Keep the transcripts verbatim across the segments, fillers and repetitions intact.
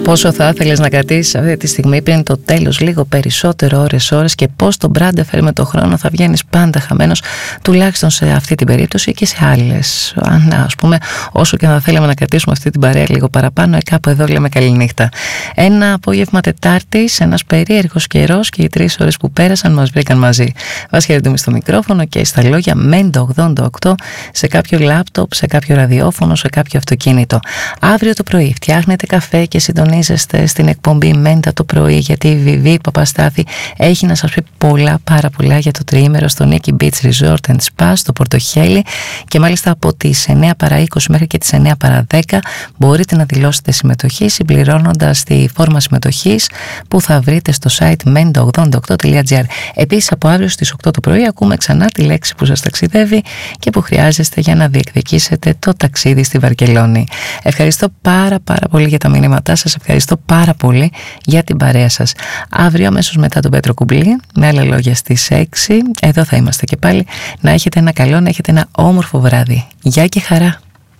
Πόσο θα ήθελες να κρατήσεις αυτή τη στιγμή πριν το τέλος λίγο περισσότερο ώρες ώρες και πώς το brand εφέρει με το χρόνο θα βγαίνεις πάντα χαμένος, τουλάχιστον σε αυτή την περίπτωση και σε άλλες. Αν ας πούμε όσο και να θέλαμε να κρατήσουμε αυτή την παρέα λίγο παραπάνω, ε, κάπου εδώ λέμε καληνύχτα. Ένα απόγευμα Τετάρτης, ένας περίεργος καιρός και οι τρεις ώρες που πέρασαν μας βρήκαν μαζί. Βάση χαιρετούμε στο μικρόφωνο και στα λόγια Μέντα ογδόντα οκτώ σε κάποιο λάπτοπ, σε κάποιο ραδιόφωνο, σε κάποιο αυτοκίνητο. Αύριο το πρωί φτιάχνετε καφέ και συντονίζεστε στην εκπομπή Μέντα το πρωί, γιατί η Βιβί Παπαστάθη έχει να σας πει πολλά, πάρα πολλά για το τριήμερο στο Nikki Beach Resort and Spa στο Πορτοχέλι, και μάλιστα από τις εννιά παρά είκοσι μέχρι και τις εννιά παρά δέκα μπορείτε να δηλώσετε συμμετοχή συμπληρώνοντας τη φόρμα συμμετοχής που θα βρείτε στο site μέντα ογδόντα οκτώ τελεία τζι άρ. Επίσης από αύριο στις οκτώ το πρωί ακούμε ξανά τη λέξη που σας ταξιδεύει και που χρειάζεστε για να διεκδικήσετε το ταξίδι στη Βαρκελόνη. Ευχαριστώ πάρα πάρα πολύ για τα μηνύματά σας, ευχαριστώ πάρα πολύ για την παρέα σας. Αύριο αμέσως μετά τον Πέτρο Κουμπλή, με άλλα λόγια στις έξι, εδώ θα είμαστε και πάλι. Να έχετε ένα καλό, να έχετε ένα όμορφο βράδυ. Γεια και χαρά.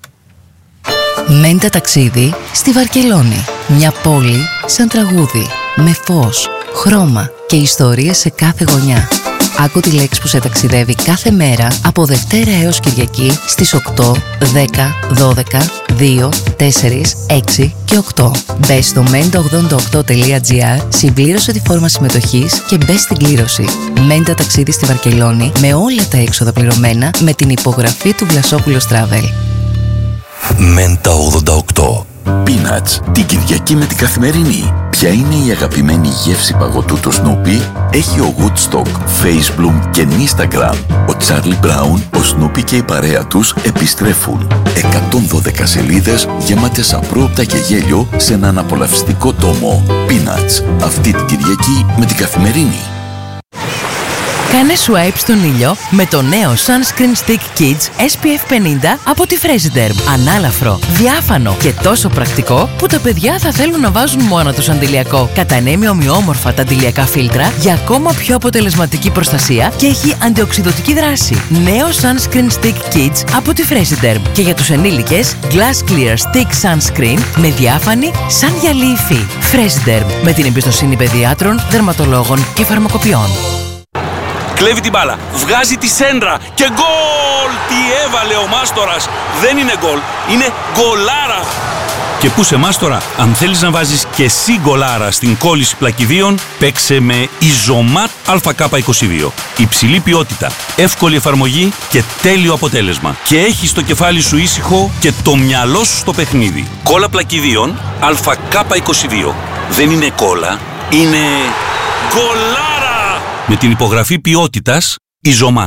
Μέντα ταξίδι στη Βαρκελόνη. Μια πόλη σαν τραγούδι, με φως, χρώμα και ιστορίες σε κάθε γωνιά. Άκου τη λέξη που σε ταξιδεύει κάθε μέρα από Δευτέρα έως Κυριακή στις οκτώ, δέκα, δώδεκα, δύο, τέσσερα, έξι και οκτώ. Μπες στο μέντα ογδόντα οκτώ τελεία τζι άρ, συμπλήρωσε τη φόρμα συμμετοχής και μπες στην κλήρωση. Μέντα ταξίδι στη Βαρκελόνη με όλα τα έξοδα πληρωμένα με την υπογραφή του Βλασόπουλος Travel. Μέντα ογδόντα οκτώ. Peanuts, την Κυριακή με την Καθημερινή. Ποια είναι η αγαπημένη γεύση παγωτού του Snoopy? Έχει ο Woodstock, Facebook και Instagram. Ο Charlie Brown, ο Snoopy και η παρέα τους επιστρέφουν. εκατόν δώδεκα σελίδες γεμάτες απρόοπτα και γέλιο σε έναν απολαυστικό τόμο. Peanuts, αυτή την Κυριακή με την Καθημερινή. Κάνε swipe στον ήλιο με το νέο Sunscreen Stick Kids ες πι εφ πενήντα από τη Fresiderm. Ανάλαφρο, διάφανο και τόσο πρακτικό που τα παιδιά θα θέλουν να βάζουν μόνο τους αντιλιακό. Κατανέμει ομοιόμορφα τα αντιλιακά φίλτρα για ακόμα πιο αποτελεσματική προστασία και έχει αντιοξυδωτική δράση. Νέο Sunscreen Stick Kids από τη Fresiderm. Και για τους ενήλικες, Glass Clear Stick Sunscreen με διάφανη σαν γυαλί υφή. Fresiderm, με την εμπιστοσύνη παιδιάτρων, δερματολόγων και φαρμακοποιών. Κλέβει την μπάλα, βγάζει τη σέντρα και γκολ! Τι έβαλε ο Μάστορας! Δεν είναι γκολ, είναι γκολάρα! Και πού σε Μάστορα, αν θέλεις να βάζεις και εσύ γκολάρα στην κόλληση πλακιδίων, παίξε με Ιζωμάτ Α Κ είκοσι δύο. Υψηλή ποιότητα, εύκολη εφαρμογή και τέλειο αποτέλεσμα. Και έχεις το κεφάλι σου ήσυχο και το μυαλό σου στο παιχνίδι. Κόλλα πλακιδίων Α Κ είκοσι δύο. Δεν είναι κόλλα, είναι γκολάρα! Με την υπογραφή ποιότητας Ιζωμάτ.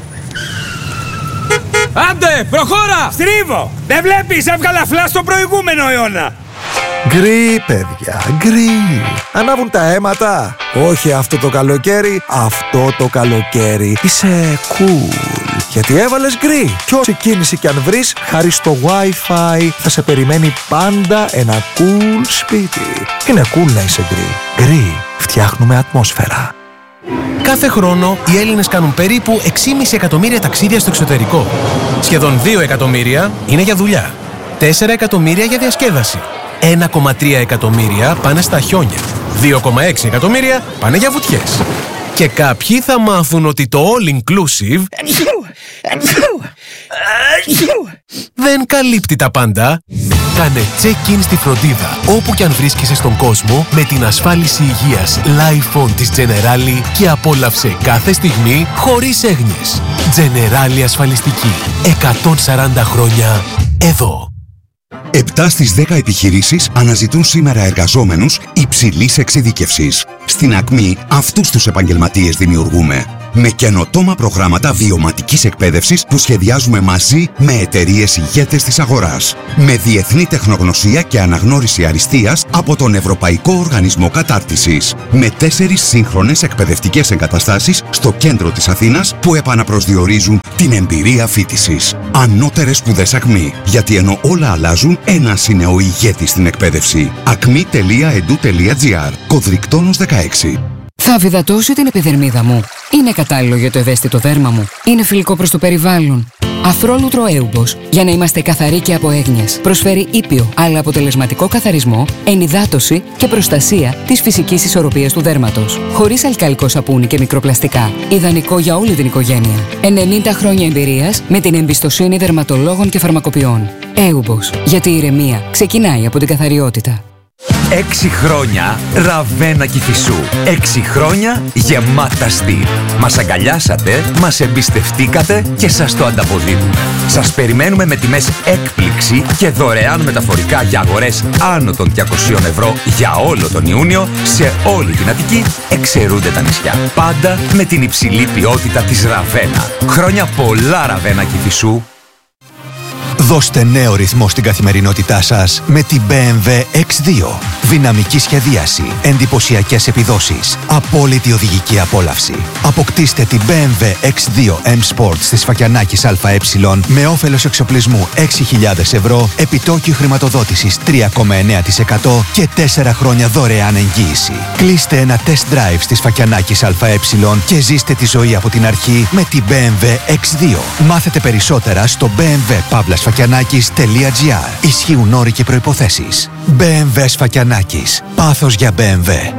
Άντε, προχώρα! Στρίβω! Δεν βλέπεις, έβγαλα φλάς στο προηγούμενο αιώνα! Γκρι, παιδιά, γκρι. Ανάβουν τα αίματα. Όχι αυτό το καλοκαίρι, αυτό το καλοκαίρι. Είσαι cool, γιατί έβαλες γκρι. Κι όση κίνηση κι αν βρεις, χάρη στο Wi-Fi θα σε περιμένει πάντα ένα cool σπίτι. Είναι cool να είσαι γκρι. Γκρι, φτιάχνουμε ατμόσφαιρα. Κάθε χρόνο οι Έλληνες κάνουν περίπου έξι κόμμα πέντε εκατομμύρια ταξίδια στο εξωτερικό. Σχεδόν δύο εκατομμύρια είναι για δουλειά. τέσσερα εκατομμύρια για διασκέδαση. ένα κόμμα τρία εκατομμύρια πάνε στα χιόνια. δύο κόμμα έξι εκατομμύρια πάνε για βουτιές. Και κάποιοι θα μάθουν ότι το all inclusive δεν καλύπτει τα πάντα. Κάνε check-in στη φροντίδα όπου κι αν βρίσκεσαι στον κόσμο με την ασφάλιση υγείας Lifon της Generali και απόλαυσε κάθε στιγμή χωρίς έγνοιες. Generali ασφαλιστική. εκατόν σαράντα χρόνια εδώ. επτά στις δέκα επιχειρήσεις αναζητούν σήμερα εργαζόμενους υψηλής εξειδίκευσης. Στην Ακμή αυτούς τους επαγγελματίες δημιουργούμε. Με καινοτόμα προγράμματα βιωματικής εκπαίδευσης που σχεδιάζουμε μαζί με εταιρείες ηγέτες της αγοράς. Με διεθνή τεχνογνωσία και αναγνώριση αριστείας από τον Ευρωπαϊκό Οργανισμό Κατάρτισης. Με τέσσερις σύγχρονες εκπαιδευτικές εγκαταστάσεις στο κέντρο της Αθήνας που επαναπροσδιορίζουν την εμπειρία φοιτησης. Ανώτερες σπουδές Ακμή. Γιατί ενώ όλα αλλάζουν, ένας είναι ο ηγέτης στην εκπαίδευση. ακμή τελεία ed τελεία gr. Κωδρικτόνος δεκαέξι. Θα βιδατώσω την επιδερμίδα μου. Είναι κατάλληλο για το ευαίσθητο δέρμα μου. Είναι φιλικό προς το περιβάλλον. Αθρόλουτρο Έουμπος. Για να είμαστε καθαροί και από έγνοιες. Προσφέρει ήπιο αλλά αποτελεσματικό καθαρισμό, ενυδάτωση και προστασία της φυσικής ισορροπίας του δέρματος. Χωρίς αλκαλικό σαπούνι και μικροπλαστικά. Ιδανικό για όλη την οικογένεια. ενενήντα χρόνια εμπειρίας με την εμπιστοσύνη δερματολόγων και φαρμακοποιών. Έουμπος. Γιατί η ηρεμία ξεκινάει από την καθαριότητα. Έξι χρόνια Ραβένα Κηφισού. Έξι χρόνια γεμάτα στυλ. Μας αγκαλιάσατε, μας εμπιστευτήκατε και σας το ανταποδίδουμε. Σας περιμένουμε με τιμές έκπληξη και δωρεάν μεταφορικά για αγορές άνω των διακοσίων ευρώ για όλο τον Ιούνιο σε όλη την Αττική, εξαιρούνται τα νησιά. Πάντα με την υψηλή ποιότητα της Ραβένα. Χρόνια πολλά Ραβένα Κηφισού. Δώστε νέο ρυθμό στην καθημερινότητά σας με την μπι εμ ντάμπλιου εξ δύο. Δυναμική σχεδίαση, εντυπωσιακές επιδόσεις, απόλυτη οδηγική απόλαυση. Αποκτήστε την μπι εμ ντάμπλιου εξ δύο M Sport της Φακιανάκης ΑΕ με όφελος εξοπλισμού έξι χιλιάδες ευρώ, επιτόκιο χρηματοδότησης τρία κόμμα εννέα τοις εκατό και τέσσερα χρόνια δωρεάν εγγύηση. Κλείστε ένα test drive της Φακιανάκης ΑΕ και ζήστε τη ζωή από την αρχή με την μπι εμ ντάμπλιου εξ δύο. Μάθετε περισσότερα στο μπι εμ ντάμπλιου παύλα σφακιανάκης τελεία τζι άρ. Ισχύουν όροι και προϋποθέσεις. μπι εμ ντάμπλιου Σφακιανάκης. Πάθος για μπι εμ ντάμπλιου.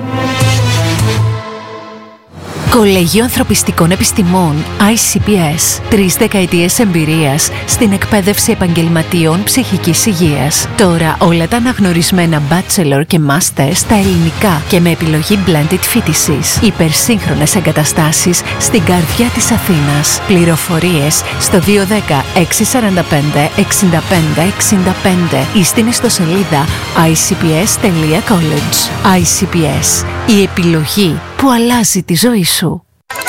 Κολέγιο Ανθρωπιστικών Επιστημών άι σι πι ες. Τρεις δεκαετίες εμπειρίας στην εκπαίδευση επαγγελματιών ψυχικής υγείας. Τώρα όλα τα αναγνωρισμένα bachelor και master στα ελληνικά και με επιλογή blended φοιτησης. Υπερσύγχρονες εγκαταστάσεις στην καρδιά της Αθήνας. Πληροφορίες στο δύο ένα μηδέν έξι τέσσερα πέντε έξι πέντε έξι πέντε ή στην ιστοσελίδα άι σι πι ες τελεία college. άι σι πι ες. Η επιλογή που αλλάζει τη ζωή σου.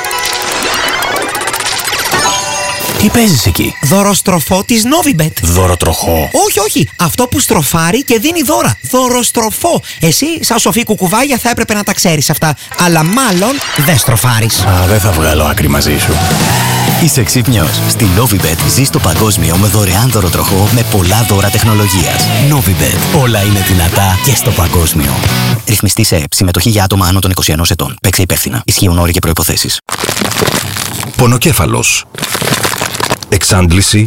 Τι παίζεις εκεί? Δωροστροφό της Novibet. Δωροτροχό? Όχι, όχι. Αυτό που στροφάρει και δίνει δώρα. Δωροστροφό. Εσύ, σαν σοφή κουκουβάγια, θα έπρεπε να τα ξέρεις αυτά. Αλλά μάλλον δεν στροφάρεις. Α, δεν θα βγάλω άκρη μαζί σου. Είσαι ξύπνιος. Στη Novibet ζεις το παγκόσμιο με δωρεάν δωροτροχό με πολλά δώρα τεχνολογίας. Novibet. Όλα είναι δυνατά και στο παγκόσμιο. Ρυθμιστή σε ΕΕΠ. Συμμετοχή για άτομα άνω των είκοσι ενός ετών. Παίξε υπεύθυνα. Ισχύουν όροι και προϋποθέσεις. Πονοκέφαλος. Εξάντληση.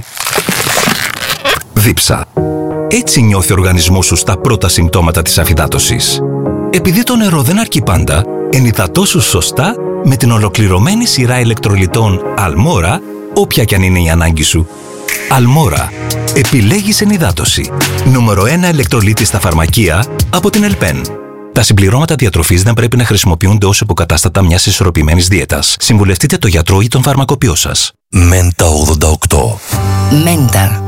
Δίψα. Έτσι νιώθει ο οργανισμός σου στα πρώτα συμπτώματα της αφυδάτωσης. Επειδή το νερό δεν αρκεί πάντα, ενυδατώσου σωστά με την ολοκληρωμένη σειρά ηλεκτρολιτών Αλμόρα, όποια κι αν είναι η ανάγκη σου. Αλμόρα. Επιλέγεις ενυδάτωση. Νούμερο ένα ηλεκτρολίτη στα φαρμακεία από την Ελπέν. Τα συμπληρώματα διατροφής δεν πρέπει να χρησιμοποιούνται ως υποκατάστατα μιας ισορροπημένης δίαιτας. Συμβουλευτείτε το γιατρό ή τον φαρμακοποιό σας. Μέντα ογδόντα οκτώ. Μέντα.